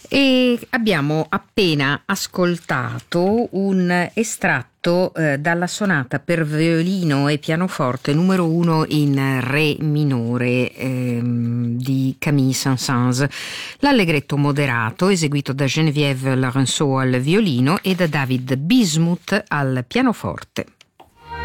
E abbiamo appena ascoltato un estratto dalla sonata per violino e pianoforte numero 1 in re minore di Camille Saint-Saëns, l'allegretto moderato eseguito da Geneviève Laurenceau al violino e da David Bismuth al pianoforte.